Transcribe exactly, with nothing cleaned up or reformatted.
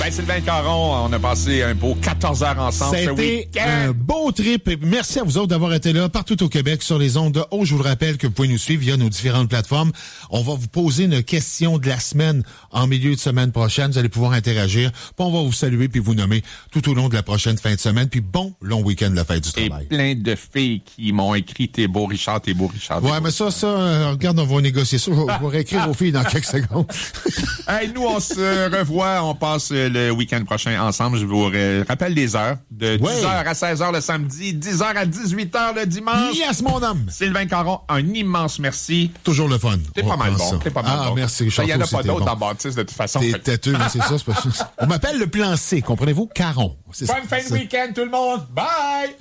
Ben, Sylvain Caron, on a passé un beau quatorze heures ensemble ce C'était week-end. un beau trip. Et merci à vous autres d'avoir été là partout au Québec sur les ondes de haut. Je vous le rappelle que vous pouvez nous suivre via nos différentes plateformes. On va vous poser une question de la semaine en milieu de semaine prochaine. Vous allez pouvoir interagir. Puis on va vous saluer puis vous nommer tout au long de la prochaine fin de semaine. Puis bon long week-end de la fête du Et travail. plein de filles qui m'ont écrit « T'es beau, Richard, t'es beau, Richard. » Ouais, mais ça, ça, euh, regarde, on va négocier ça. Je vais, je vais réécrire aux filles dans quelques secondes. Hey, nous, on se revoit. On passe le week-end prochain ensemble. Je vous rappelle les heures. De Ouais. dix heures à seize heures le samedi, dix heures à dix-huit heures le dimanche. Yes, mon homme! Sylvain Caron, un immense merci. Toujours le fun. T'es On pas mal prend bon. ça. T'es pas mal ah, bon. merci, Richard. Il n'y en a Toi pas aussi, d'autres t'es en bon. bâtisse de toute façon. T'es Fait- têteux, mais c'est ça. C'est pas... On m'appelle le plan C, comprenez-vous? Caron. C'est Bonne ça. fin de week-end, tout le monde. Bye!